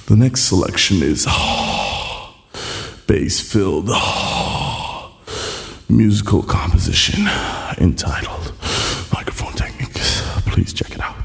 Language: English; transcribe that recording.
The next selection is bass-filled musical composition entitled Microphone Techniques. Please check it out.